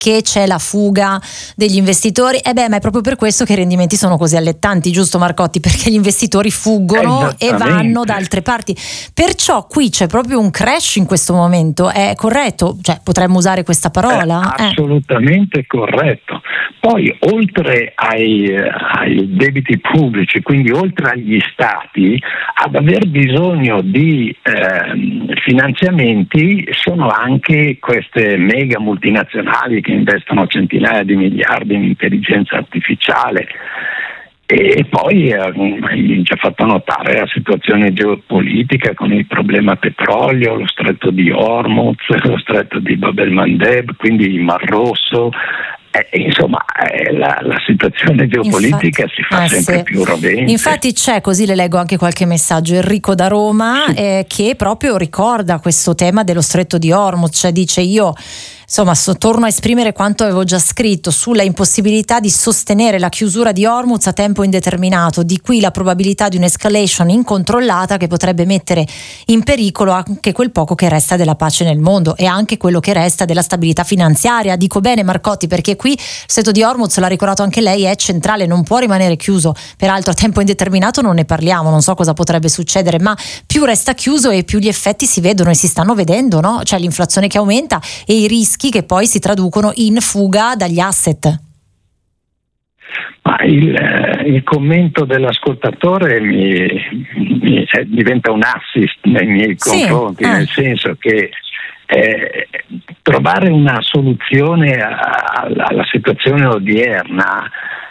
che c'è la fuga degli investitori. Ma è proprio per questo che i rendimenti sono così allettanti, giusto Marcotti? Perché gli investitori fuggono e vanno da altre parti. Perciò qui c'è proprio un crash in questo momento, è corretto? Cioè, potremmo usare questa parola? Assolutamente corretto. Poi oltre ai debiti pubblici, quindi oltre agli stati, ad aver bisogno di finanziamenti sono anche queste mega multinazionali che investono centinaia di miliardi in intelligenza artificiale. E poi ci ha fatto notare la situazione geopolitica con il problema petrolio, lo stretto di Hormuz, lo stretto di Bab el-Mandeb, quindi il Mar Rosso. Insomma, la situazione geopolitica si fa sempre più rovente. Infatti c'è, così le leggo anche qualche messaggio, Enrico da Roma, che proprio ricorda questo tema dello stretto di Hormuz, cioè dice: io torno a esprimere quanto avevo già scritto sulla impossibilità di sostenere la chiusura di Hormuz a tempo indeterminato, di qui la probabilità di un'escalation incontrollata che potrebbe mettere in pericolo anche quel poco che resta della pace nel mondo e anche quello che resta della stabilità finanziaria. Dico bene Marcotti, perché qui il stretto di Hormuz, l'ha ricordato anche lei, è centrale, non può rimanere chiuso, peraltro a tempo indeterminato non ne parliamo, non so cosa potrebbe succedere, ma più resta chiuso e più gli effetti si vedono e si stanno vedendo, no? Cioè l'inflazione che aumenta e i rischi che poi si traducono in fuga dagli asset. Ma il commento dell'ascoltatore diventa un assist nei miei confronti, nel senso che trovare una soluzione alla situazione odierna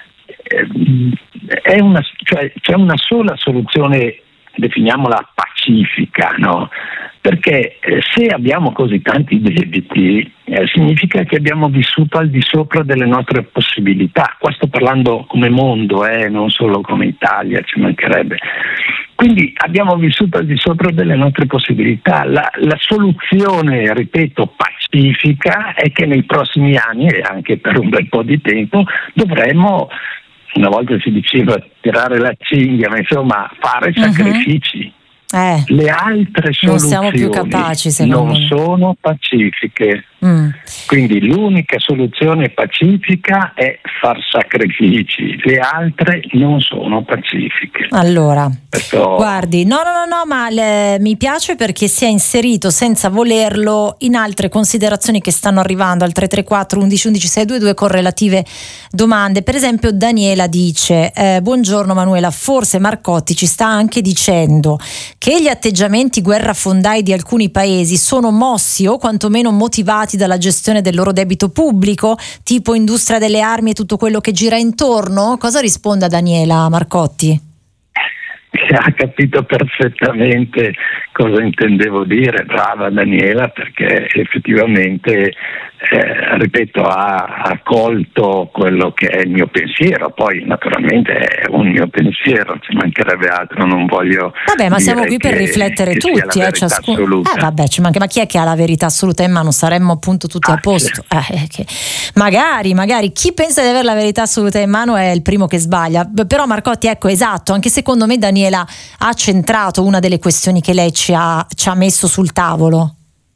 c'è una sola soluzione, definiamola pacifica, no? Perché se abbiamo così tanti debiti significa che abbiamo vissuto al di sopra delle nostre possibilità. Qua sto parlando come mondo, non solo come Italia, ci mancherebbe. Quindi abbiamo vissuto al di sopra delle nostre possibilità. La soluzione, ripeto, pacifica è che nei prossimi anni e anche per un bel po' di tempo dovremo, una volta si diceva tirare la cinghia, ma insomma fare sacrifici. Le altre soluzioni non siamo più capaci, non sono pacifiche. Quindi l'unica soluzione pacifica è far sacrifici, le altre non sono pacifiche. Allora, guardi, no, ma mi piace perché si è inserito senza volerlo in altre considerazioni che stanno arrivando al 334 11 11 622 con relative domande. Per esempio Daniela dice: buongiorno Manuela, forse Marcotti ci sta anche dicendo che gli atteggiamenti guerrafondai di alcuni paesi sono mossi o quantomeno motivati dalla gestione del loro debito pubblico, tipo industria delle armi e tutto quello che gira intorno? Cosa risponde a Daniela Marcotti? Ha capito perfettamente cosa intendevo dire, brava Daniela, perché effettivamente ripeto, ha colto quello che è il mio pensiero. Poi naturalmente è un mio pensiero, ci mancherebbe altro, non voglio ma siamo qui per riflettere tutti, ciascuno. Ma chi è che ha la verità assoluta in mano? Saremmo appunto tutti a posto. Magari chi pensa di avere la verità assoluta in mano è il primo che sbaglia. Però Marcotti, ecco, esatto, anche secondo me Daniela ha centrato una delle questioni che lei ci ha messo sul tavolo.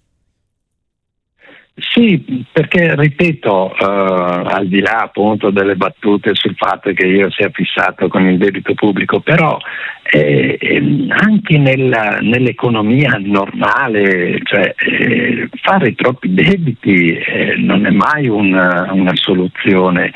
Sì, perché ripeto, al di là appunto delle battute sul fatto che io sia fissato con il debito pubblico, però anche nell'economia normale, cioè fare troppi debiti non è mai una soluzione.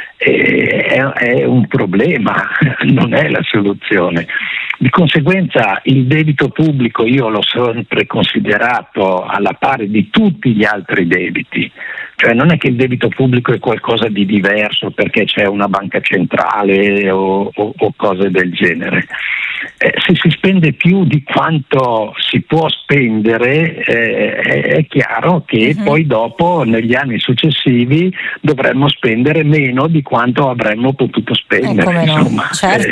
È un problema, non è la soluzione. Di conseguenza il debito pubblico io l'ho sempre considerato alla pari di tutti gli altri debiti, cioè non è che il debito pubblico è qualcosa di diverso perché c'è una banca centrale o cose del genere. Se si spende più di quanto si può spendere è chiaro che poi dopo negli anni successivi dovremmo spendere meno di quanto avremmo potuto spendere. Come no? Insomma, certo.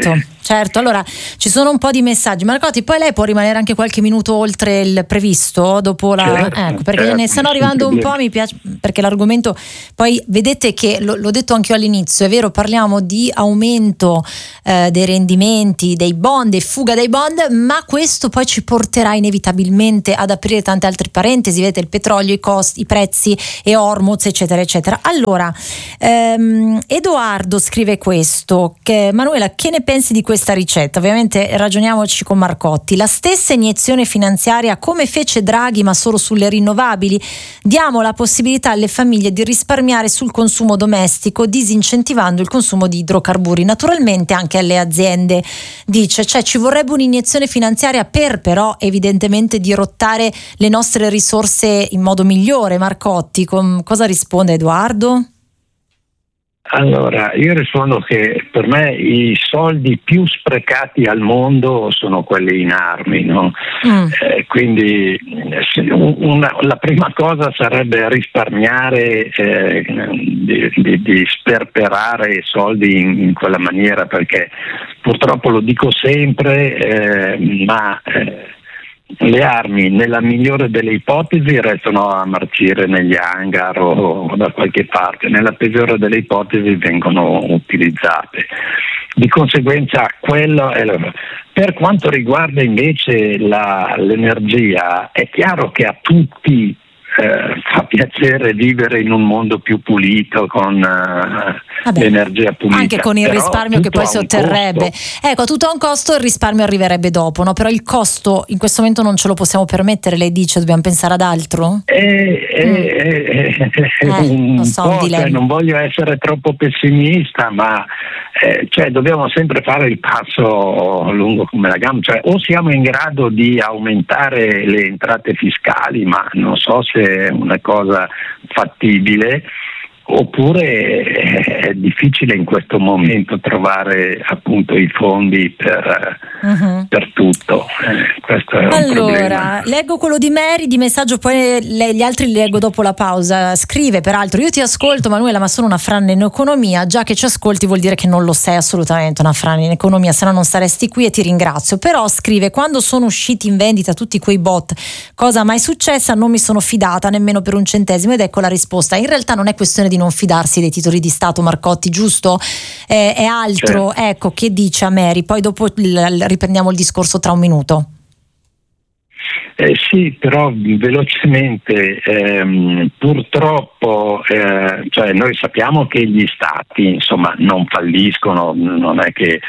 Certo, allora ci sono un po' di messaggi. Marcotti, poi lei può rimanere anche qualche minuto oltre il previsto dopo la... ecco, perché ne stanno arrivando un po', mi piace, perché l'argomento, poi vedete che l'ho detto anche io all'inizio, è vero, parliamo di aumento dei rendimenti, dei bond e fuga dai bond, ma questo poi ci porterà inevitabilmente ad aprire tante altre parentesi, vedete il petrolio, i costi, i prezzi e Hormuz, eccetera eccetera. Allora Edoardo scrive questo, che Manuela, che ne pensi di questa ricetta? Ovviamente ragioniamoci con Marcotti. La stessa iniezione finanziaria come fece Draghi, ma solo sulle rinnovabili. Diamo la possibilità alle famiglie di risparmiare sul consumo domestico, disincentivando il consumo di idrocarburi, naturalmente anche alle aziende, dice, cioè ci vorrebbe un'iniezione finanziaria per però evidentemente dirottare le nostre risorse in modo migliore. Marcotti, cosa risponde Edoardo? Allora, io rispondo che per me i soldi più sprecati al mondo sono quelli in armi, no? Quindi la prima cosa sarebbe risparmiare, di sperperare soldi in quella maniera, perché purtroppo lo dico sempre, ma le armi nella migliore delle ipotesi restano a marcire negli hangar o da qualche parte, nella peggiore delle ipotesi vengono utilizzate. Di conseguenza quello è per quanto riguarda invece l'energia, è chiaro che a tutti fa piacere vivere in un mondo più pulito con l'energia pulita, anche con il risparmio che poi si otterrebbe. Ecco, tutto ha un costo, il risparmio arriverebbe dopo, no? Però il costo in questo momento non ce lo possiamo permettere, lei dice, dobbiamo pensare ad altro? Un po', cioè, non voglio essere troppo pessimista, ma cioè, dobbiamo sempre fare il passo lungo come la gamba, cioè, o siamo in grado di aumentare le entrate fiscali, ma non so se è una cosa fattibile, oppure è difficile in questo momento trovare appunto i fondi per tutto. Questo è un problema. Leggo quello di Mary di messaggio, poi gli altri li leggo dopo la pausa. Scrive peraltro: io ti ascolto Manuela, ma sono una frana in economia. Già che ci ascolti vuol dire che non lo sei assolutamente una frana in economia, se no non saresti qui, e ti ringrazio. Però scrive: quando sono usciti in vendita tutti quei bot, cosa mai successa? Non mi sono fidata nemmeno per un centesimo. Ed ecco la risposta: in realtà non è questione di non fidarsi dei titoli di Stato, Marcotti, giusto? È altro. Certo. Ecco, che dice a Mary, poi dopo riprendiamo il discorso tra un minuto. Sì, però velocemente, purtroppo, cioè noi sappiamo che gli stati insomma non falliscono, non è che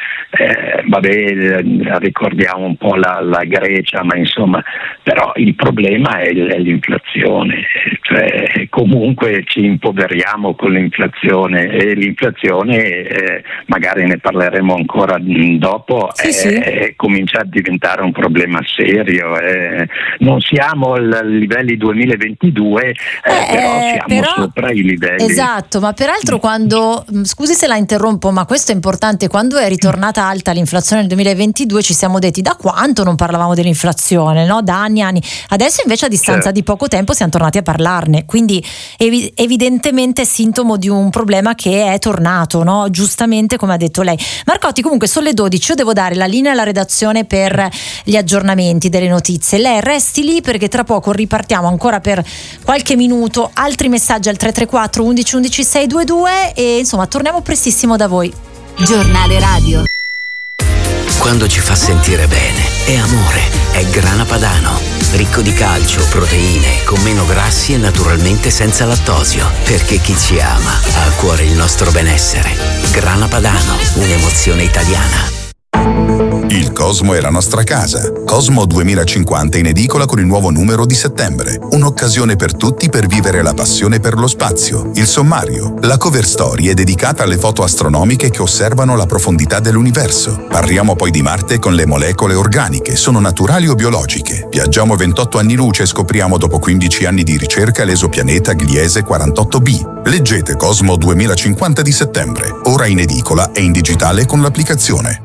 ricordiamo un po' la Grecia, ma insomma, però il problema è l'inflazione, cioè comunque ci impoveriamo con l'inflazione, e l'inflazione, magari ne parleremo ancora dopo, sì. Comincia a diventare un problema serio. Non siamo ai livelli 2022, però siamo sopra i livelli. Esatto, ma peraltro quando, scusi se la interrompo, ma questo è importante, quando è ritornata alta l'inflazione nel 2022 ci siamo detti: da quanto non parlavamo dell'inflazione, no? Da anni. Adesso invece a distanza di poco tempo siamo tornati a parlarne, quindi evidentemente è sintomo di un problema che è tornato, no? Giustamente, come ha detto lei. Marcotti, comunque sono le 12, io devo dare la linea alla redazione per gli aggiornamenti delle notizie. Lei resti lì perché tra poco ripartiamo ancora per qualche minuto, altri messaggi al 334 11 11 622 e insomma torniamo prestissimo da voi. Giornale radio. Quando ci fa sentire bene è amore, è Grana Padano, ricco di calcio, proteine, con meno grassi e naturalmente senza lattosio, perché chi ci ama ha a cuore il nostro benessere. Grana Padano, un'emozione italiana. Il Cosmo è la nostra casa. Cosmo 2050 in edicola con il nuovo numero di settembre. Un'occasione per tutti per vivere la passione per lo spazio. Il sommario. La cover story è dedicata alle foto astronomiche che osservano la profondità dell'universo. Parliamo poi di Marte con le molecole organiche. Sono naturali o biologiche? Viaggiamo 28 anni luce e scopriamo dopo 15 anni di ricerca l'esopianeta Gliese 48b. Leggete Cosmo 2050 di settembre. Ora in edicola e in digitale con l'applicazione.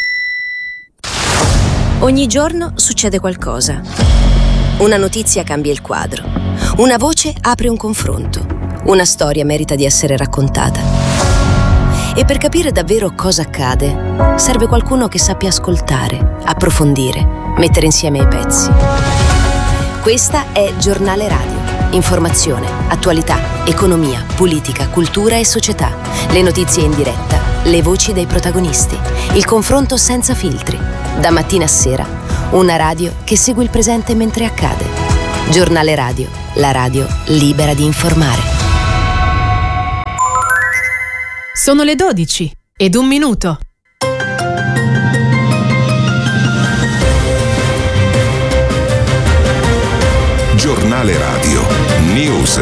Ogni giorno succede qualcosa. Una notizia cambia il quadro. Una voce apre un confronto. Una storia merita di essere raccontata. E per capire davvero cosa accade, serve qualcuno che sappia ascoltare, approfondire, mettere insieme i pezzi. Questa è Giornale Radio. Informazione, attualità, economia, politica, cultura e società. Le notizie in diretta, le voci dei protagonisti, il confronto senza filtri. Da mattina a sera, una radio che segue il presente mentre accade. Giornale Radio, la radio libera di informare. Sono le 12:01. Giornale Radio News.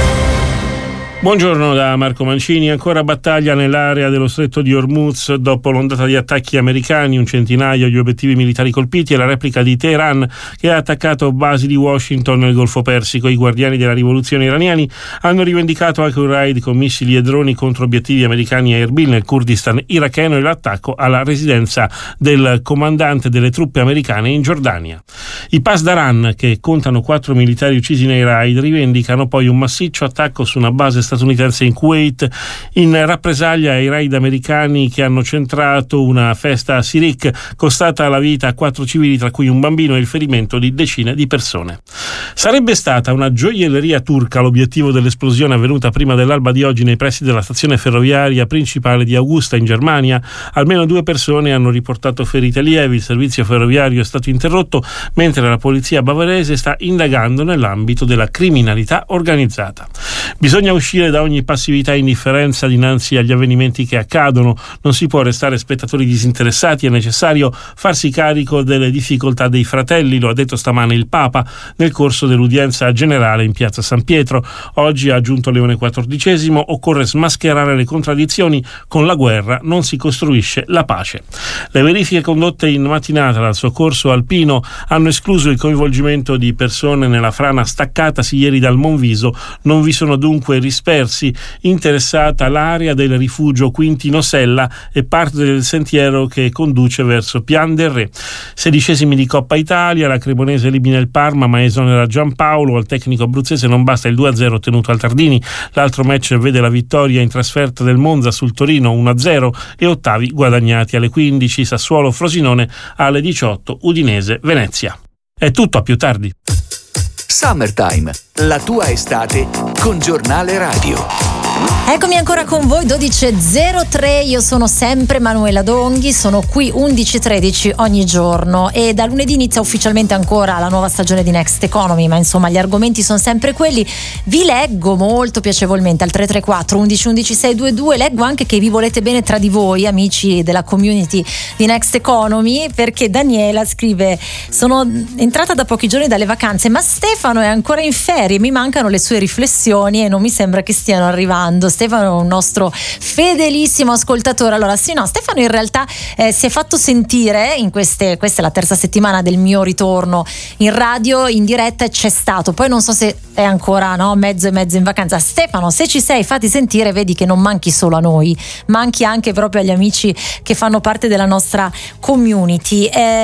Buongiorno da Marco Mancini. Ancora battaglia nell'area dello stretto di Hormuz dopo l'ondata di attacchi americani, un centinaio di obiettivi militari colpiti e la replica di Teheran che ha attaccato basi di Washington nel Golfo Persico. I guardiani della rivoluzione iraniani hanno rivendicato anche un raid con missili e droni contro obiettivi americani a Erbil nel Kurdistan iracheno e l'attacco alla residenza del comandante delle truppe americane in Giordania. I Pasdaran, che contano 4 militari uccisi nei raid, rivendicano poi un massiccio attacco su una base statunitense in Kuwait in rappresaglia ai raid americani che hanno centrato una festa a Sirik, costata la vita a 4 civili, tra cui un bambino, e il ferimento di decine di persone. Sarebbe stata una gioielleria turca l'obiettivo dell'esplosione avvenuta prima dell'alba di oggi nei pressi della stazione ferroviaria principale di Augusta in Germania. Almeno 2 persone hanno riportato ferite lievi. Il servizio ferroviario è stato interrotto mentre la polizia bavarese sta indagando nell'ambito della criminalità organizzata. Bisogna uscire da ogni passività e indifferenza dinanzi agli avvenimenti che accadono. Non si può restare spettatori disinteressati, è necessario farsi carico delle difficoltà dei fratelli, lo ha detto stamane il Papa nel corso dell'udienza generale in piazza San Pietro. Oggi, ha aggiunto Leone XIV, occorre smascherare le contraddizioni, con la guerra non si costruisce la pace. Le verifiche condotte in mattinata dal soccorso alpino hanno escluso il coinvolgimento di persone nella frana staccatasi ieri dal Monviso. Non vi sono dunque rispersi. Interessata l'area del rifugio Quintino Sella e parte del sentiero che conduce verso Pian del Re. 16esimi di Coppa Italia, la Cremonese elimina il Parma ma esonera Giampaolo. Al tecnico abruzzese non basta il 2-0 ottenuto al Tardini. L'altro match vede la vittoria in trasferta del Monza sul Torino 1-0 e ottavi guadagnati. Alle 15 Sassuolo Frosinone, alle 18 Udinese Venezia. È tutto, a più tardi. Summertime, la tua estate con Giornale Radio. Eccomi ancora con voi, 12.03, io sono sempre Manuela Donghi, sono qui 11.13 ogni giorno e da lunedì inizia ufficialmente ancora la nuova stagione di Next Economy, ma insomma gli argomenti sono sempre quelli. Vi leggo molto piacevolmente al 334 11 11 622, leggo anche che vi volete bene tra di voi, amici della community di Next Economy, perché Daniela scrive: sono entrata da pochi giorni dalle vacanze ma Stefano è ancora in ferie, mi mancano le sue riflessioni e non mi sembra che stiano arrivando. Stefano è un nostro fedelissimo ascoltatore. Allora sì, no, Stefano in realtà si è fatto sentire in questa è la terza settimana del mio ritorno in radio in diretta e c'è stato, poi non so se è ancora mezzo e mezzo in vacanza. Stefano, se ci sei, fatti sentire, vedi che non manchi solo a noi, manchi anche proprio agli amici che fanno parte della nostra community,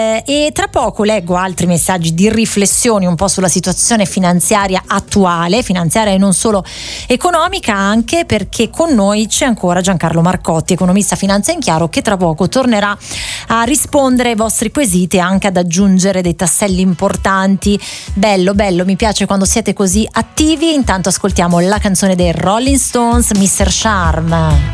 e tra poco leggo altri messaggi di riflessioni un po' sulla situazione finanziaria attuale, finanziaria e non solo economica, anche perché con noi c'è ancora Giancarlo Marcotti, economista Finanza in Chiaro, che tra poco tornerà a rispondere ai vostri quesiti e anche ad aggiungere dei tasselli importanti. Bello, mi piace quando siete così attivi. Intanto ascoltiamo la canzone dei Rolling Stones, Mr. Charm.